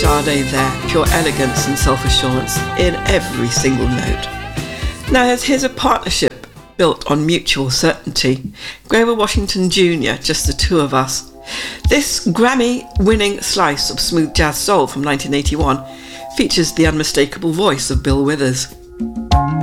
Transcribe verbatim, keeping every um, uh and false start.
Sade there, pure elegance and self-assurance in every single note. Now here's a partnership built on mutual certainty. Grover Washington Junior, Just the Two of Us. This Grammy-winning slice of smooth jazz soul from nineteen eighty-one features the unmistakable voice of Bill Withers.